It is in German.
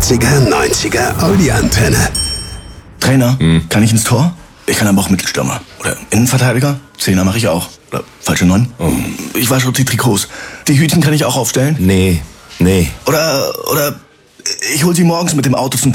80er, 90er Audi-Antenne. Trainer, kann ich ins Tor? Ich kann aber auch Mittelstürmer. Oder Innenverteidiger? Zehner mache ich auch. Oder falsche 9? Ich wasche die Trikots. Die Hütchen kann ich auch aufstellen? Nee. Oder ich hol sie morgens mit dem Auto zum